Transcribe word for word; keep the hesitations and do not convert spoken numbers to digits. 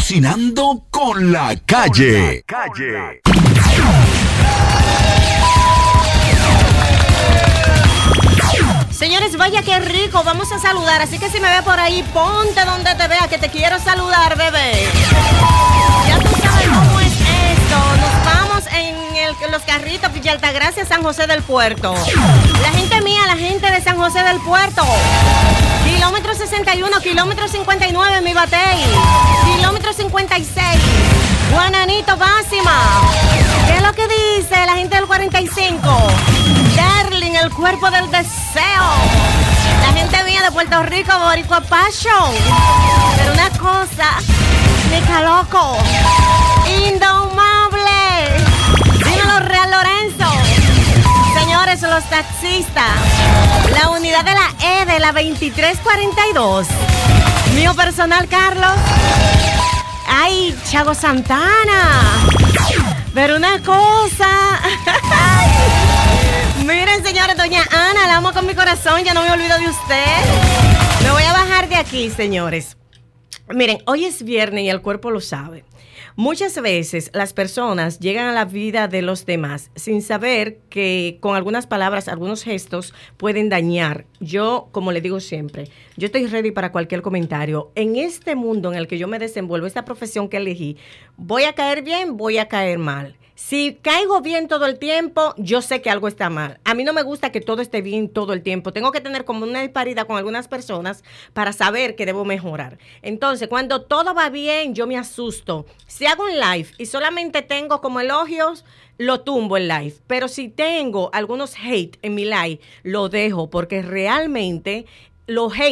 Cocinando con la calle. Con la calle. Señores, vaya qué rico, vamos a saludar, así que si me ve por ahí, ponte donde te vea, que te quiero saludar, bebé. Ya tú sabes cómo es esto, nos vamos en el, los carritos Villa Altagracia, San José del Puerto. La gente mía, la gente de San José del Puerto. Kilómetro sesenta y uno, kilómetro cincuenta y nueve, Mi Batey. Kilómetro cincuenta y seis, Juananito Básima. ¿Qué es lo que dice la gente del cuarenta y cinco? Darling, el cuerpo del deseo. La gente mía de Puerto Rico, Boricua Passion. Pero una cosa, Nica Loco, Indomable. Dímelo, Real Lorenzo. Señores, los taxistas. La unidad de la E de la veintitrés cuarenta y dos. Mío personal, Carlos. Ay, Chago Santana. Pero una cosa. Miren, señores, doña Ana, la amo con mi corazón, ya no me olvido de usted. Me voy a bajar de aquí, señores. Miren, hoy es viernes y el cuerpo lo sabe. Muchas veces las personas llegan a la vida de los demás sin saber que con algunas palabras, algunos gestos pueden dañar. Yo, como le digo siempre, yo estoy ready para cualquier comentario. En este mundo en el que yo me desenvuelvo, esta profesión que elegí, voy a caer bien, voy a caer mal. Si caigo bien todo el tiempo, yo sé que algo está mal. A mí no me gusta que todo esté bien todo el tiempo. Tengo que tener como una disparidad con algunas personas para saber que debo mejorar. Entonces, cuando todo va bien, yo me asusto. Si hago un live y solamente tengo como elogios, lo tumbo el live. Pero si tengo algunos hate en mi live, lo dejo porque realmente los hate